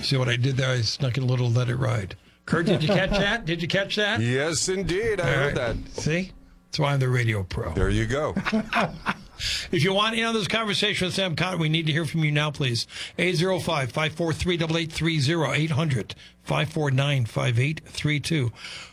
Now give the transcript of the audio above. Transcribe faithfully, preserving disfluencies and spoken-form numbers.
See what I did there? I snuck in a little Let It Ride. Kurt, did you catch that? Did you catch that? Yes, indeed. I All heard right. that. See? That's why I'm the radio pro. There you go. If you want in on this conversation with Sam Cotton, we need to hear from you now, please. eight oh five, five four three, eight eight three zero, eight hundred, five four nine, five eight three two.